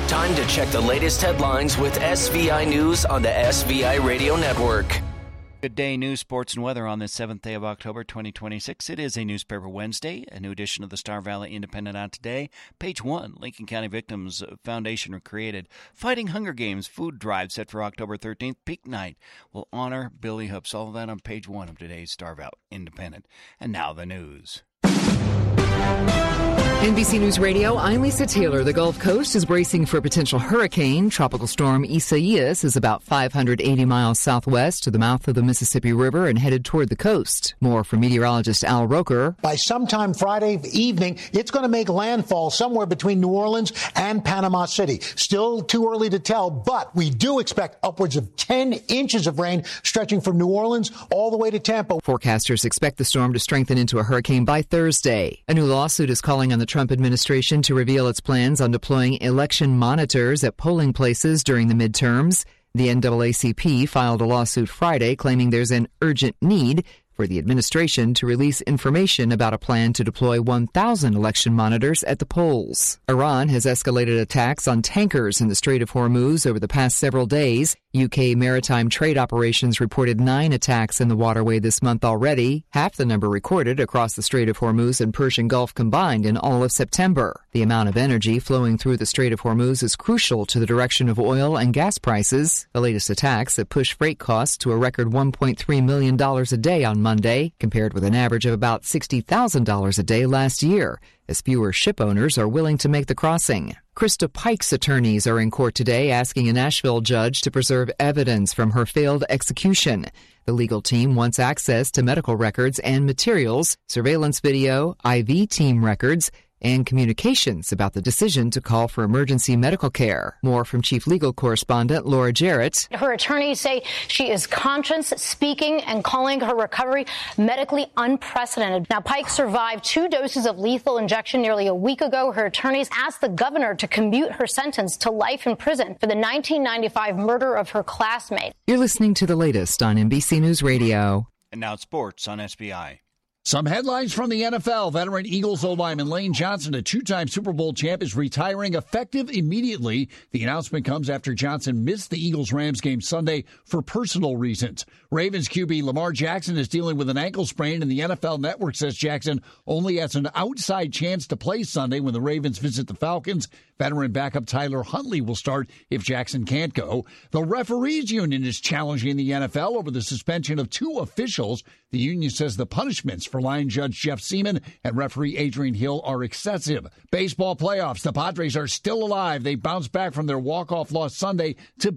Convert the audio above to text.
Time to check the latest headlines with SVI News on the SVI Radio Network. Good day, news, sports, and weather on this 7th day of October, 2026. It is a Newspaper Wednesday, a new edition of the Star Valley Independent on today. Page 1, Lincoln County Victims Foundation created. Fighting Hunger Games food drive set for October 13th. Peak night will honor Billy Hoops. All of that on page 1 of today's Star Valley Independent. And now the news. NBC News Radio, I'm Lisa Taylor. The Gulf Coast is bracing for a potential hurricane. Tropical storm Isaias is about 580 miles southwest to the mouth of the Mississippi River and headed toward the coast. More from meteorologist Al Roker. By sometime Friday evening, it's going to make landfall somewhere between New Orleans and Panama City. Still too early to tell, but we do expect upwards of 10 inches of rain stretching from New Orleans all the way to Tampa. Forecasters expect the storm to strengthen into a hurricane by Thursday. A new lawsuit is calling on the Trump administration to reveal its plans on deploying election monitors at polling places during the midterms. The NAACP filed a lawsuit Friday claiming there's an urgent need for the administration to release information about a plan to deploy 1,000 election monitors at the polls. Iran has escalated attacks on tankers in the Strait of Hormuz over the past several days. UK maritime trade operations reported 9 attacks in the waterway this month already, half the number recorded across the Strait of Hormuz and Persian Gulf combined in all of September. The amount of energy flowing through the Strait of Hormuz is crucial to the direction of oil and gas prices. The latest attacks have pushed freight costs to a record $1.3 million a day on Monday, compared with an average of about $60,000 a day last year, as fewer ship owners are willing to make the crossing. Krista Pike's attorneys are in court today asking a Nashville judge to preserve evidence from her failed execution. The legal team wants access to medical records and materials, surveillance video, IV team records, and communications about the decision to call for emergency medical care. More from Chief Legal Correspondent Laura Jarrett. Her attorneys say she is conscious, speaking, and calling her recovery medically unprecedented. Now, Pike survived 2 doses of lethal injection nearly a week ago. Her attorneys asked the governor to commute her sentence to life in prison for the 1995 murder of her classmate. You're listening to the latest on NBC News Radio. And now sports on SBI. Some headlines from the NFL. Veteran Eagles O-lineman Lane Johnson, a 2-time Super Bowl champ, is retiring effective immediately. The announcement comes after Johnson missed the Eagles-Rams game Sunday for personal reasons. Ravens QB Lamar Jackson is dealing with an ankle sprain, and the NFL Network says Jackson only has an outside chance to play Sunday when the Ravens visit the Falcons. Veteran backup Tyler Huntley will start if Jackson can't go. The referees union is challenging the NFL over the suspension of 2 officials. The union says the punishments for line judge Jeff Seaman and referee Adrian Hill are excessive. Baseball playoffs. The Padres are still alive. They bounced back from their walk-off loss Sunday to